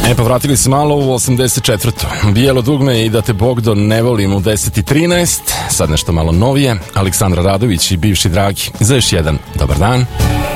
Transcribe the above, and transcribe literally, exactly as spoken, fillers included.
E pa vratili se malo u osamdeset četvrtu Bijelo dugme i Da te Bog do ne volim u deset i trinaest. Sad nešto malo novije. Aleksandra Radović i Bivši dragi za još jedan dobar dan.